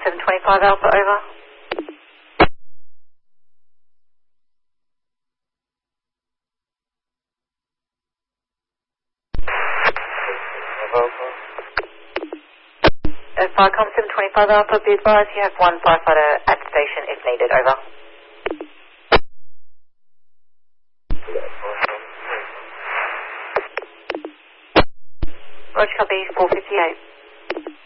725 Alpha, over. Falcom 725 Alpha, be advised you have one firefighter at the station if needed, over. Roger, copy, 458.